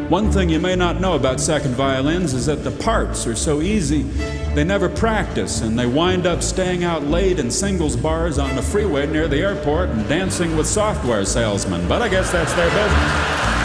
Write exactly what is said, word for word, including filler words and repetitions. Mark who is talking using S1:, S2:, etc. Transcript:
S1: One thing you may not know about second violins is that the parts are so easy, they never practice, and they wind up staying out late in singles bars on the freeway near the airport and dancing with software salesmen. But I guess that's their business.